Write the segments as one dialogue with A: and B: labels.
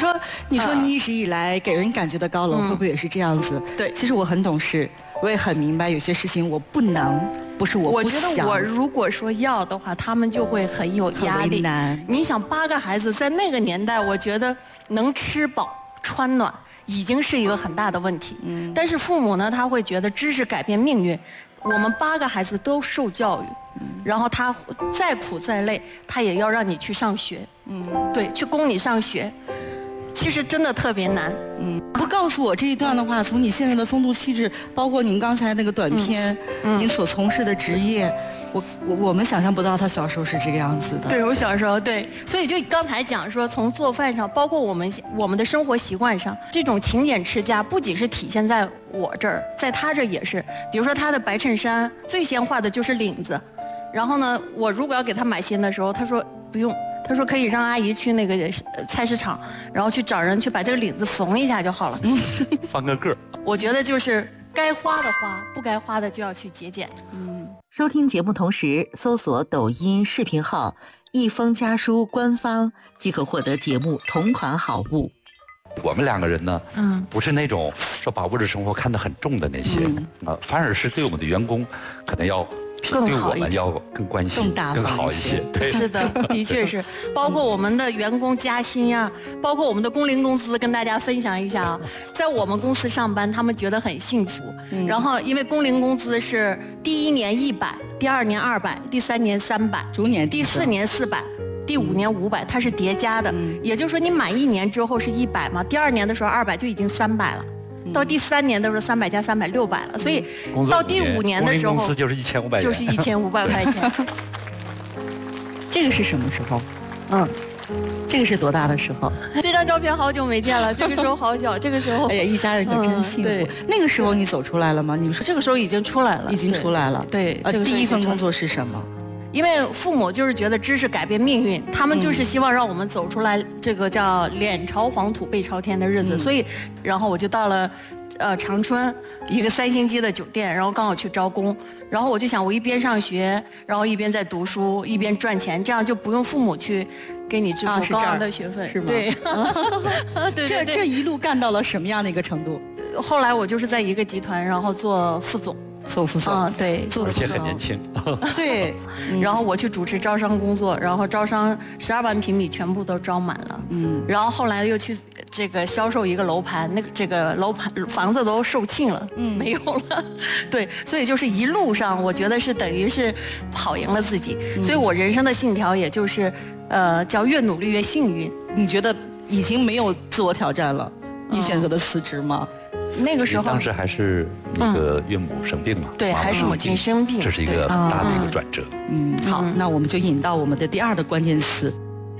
A: 你说你一直以来给人感觉的高冷，会不会也是这样子？
B: 对，
A: 其实我很懂事，我也很明白有些事情我不能，不是我不想。
B: 我觉得我如果说要的话，他们就会很有压力。你想8个孩子在那个年代，我觉得能吃饱穿暖已经是一个很大的问题。但是父母呢，他会觉得知识改变命运。我们8个孩子都受教育，然后他再苦再累，他也要让你去上学。对，去供你上学。其实真的特别难。
A: 不告诉我这一段的话，从你现在的风度气质，包括您刚才那个短片，您所从事的职业，我们想象不到他小时候是这个样子的。
B: 对，我小时候对，所以就刚才讲说，从做饭上，包括我们的生活习惯上，这种勤俭持家，不仅是体现在我这儿，在他这儿也是。比如说他的白衬衫，最先画的就是领子，然后呢，我如果要给他买新的时候，他说不用。他说可以让阿姨去那个菜市场，然后去找人去把这个领子缝一下就好了。
C: 翻个个。
B: 我觉得就是该花的花，不该花的就要去节俭。
D: 收听节目同时搜索抖音视频号“一封家书”官方，即可获得节目同款好物。
C: 我们2个人呢，不是那种说把物质生活看得很重的那些，反而是对我们的员工可能要。对我们要更关心、更好一些。对，
B: 是的，的确是。包括我们的员工加薪呀，包括我们的工龄工资，跟大家分享一下啊。在我们公司上班，他们觉得很幸福。然后，因为工龄工资是第1年100，第2年200，第3年300，
A: 逐年
B: 第4年400。第5年500，它是叠加的，也就是说你满1年之后是100嘛，第2年的时候200就已经300了。到第3年的时候，300加300 600了，所以到第5年的时候，
C: 公司就是1500元，
B: 就是1500块钱。
A: 这个是什么时候？这个是多大的时候？
B: 这张照片好久没见了，这个时候好小，这个时候，
A: 哎呀，一家人可真幸福。那个时候你走出来了吗？你们说
B: 这个时候已经出来了，
A: 已经出来了。
B: 对，
A: 第一份工作是什么？
B: 因为父母就是觉得知识改变命运，他们就是希望让我们走出来这个叫脸朝黄土背朝天的日子，所以，然后我就到了，长春一个3星级的酒店，然后刚好去招工，然后我就想我一边上学，然后一边在读书，一边赚钱，这样就不用父母去给你支付高昂的学费，
A: 是吗？
B: 对，
A: 这一路干到了什么样的一个程度？
B: 后来我就是在一个集团，然后做副总。
A: 做副总，
B: 对，
C: 而且很年轻。
B: 对，然后我去主持招商工作，然后招商12万平米全部都招满了。然后后来又去这个销售一个楼盘，这个楼盘房子都售罄了，没有了。对，所以就是一路上，我觉得是等于是跑赢了自己。所以我人生的信条也就是，叫越努力越幸运。
A: 你觉得已经没有自我挑战了？你选择了辞职吗？
B: 那个时候，
C: 当时还是那个岳母生病嘛，
B: 对，还是母亲生病，
C: 这是一个很大的一个转折。
A: 好，那我们就引到我们的第2个关键词。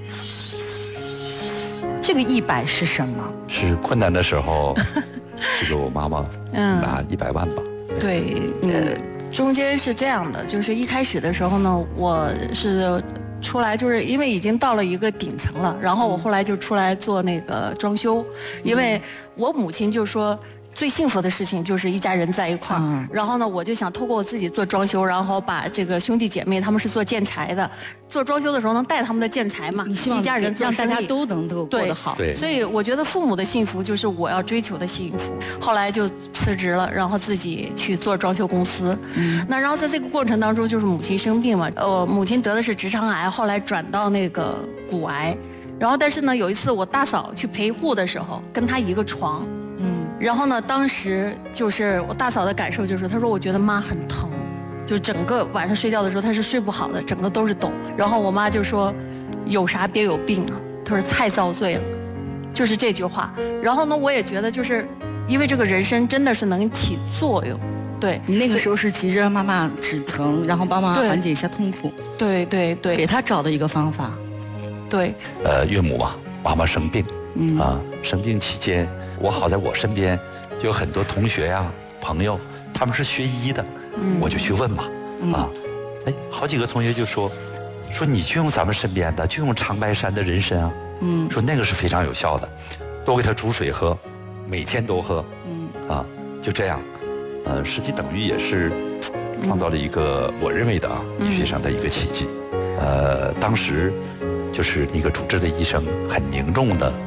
A: 这个100是什么？
C: 是困难的时候，这个我妈妈拿100万吧。
B: 对，中间是这样的，就是一开始的时候呢，我是。出来就是因为已经到了一个顶层了，然后我后来就出来做那个装修，因为我母亲就说最幸福的事情就是一家人在一块儿，然后呢我就想透过我自己做装修，然后把这个兄弟姐妹他们是做建材的，做装修的时候能带他们的建材嘛，
A: 你希望
B: 一家人
A: 让大家都能够过得好。
C: 对，
B: 所以我觉得父母的幸福就是我要追求的幸福。后来就辞职了，然后自己去做装修公司。那然后在这个过程当中，就是母亲生病嘛，母亲得的是直肠癌，后来转到那个骨癌。然后但是呢，有一次我大嫂去陪护的时候，跟她一个床。然后呢，当时就是我大嫂的感受就是，她说我觉得妈很疼，就整个晚上睡觉的时候她是睡不好的，整个都是抖。然后我妈就说，有啥别有病啊，她说太遭罪了，就是这句话。然后呢，我也觉得就是因为这个人参真的是能起作用。对，
A: 你那个时候是急着让妈妈止疼，然后帮妈妈缓解一下痛苦。
B: 对，
A: 给她找的一个方法。
B: 对，
C: 岳母啊，妈妈生病，生病期间，我好在我身边就有很多同学呀、朋友，他们是学医的，我就去问嘛，好几个同学就说你就用咱们身边的，就用长白山的人参啊，说那个是非常有效的，多给他煮水喝，每天都喝，就这样，实际等于也是创造了一个我认为的医学上的一个奇迹，当时就是那个主治的医生很凝重的